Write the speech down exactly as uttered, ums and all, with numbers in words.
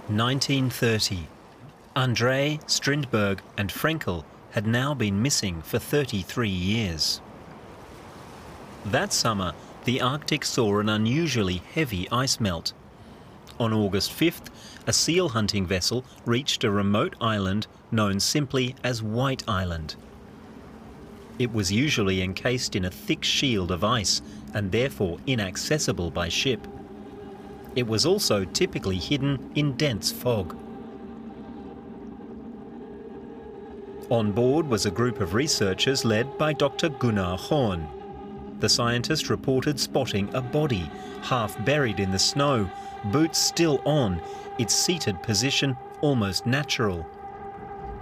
nineteen thirty. André, Strindberg and Frenkel had now been missing for thirty-three years. That summer, the Arctic saw an unusually heavy ice melt. On August fifth, a seal hunting vessel reached a remote island known simply as White Island. It was usually encased in a thick shield of ice and therefore inaccessible by ship. It was also typically hidden in dense fog. On board was a group of researchers led by Doctor Gunnar Horn. The scientist reported spotting a body, half buried in the snow, boots still on, its seated position almost natural.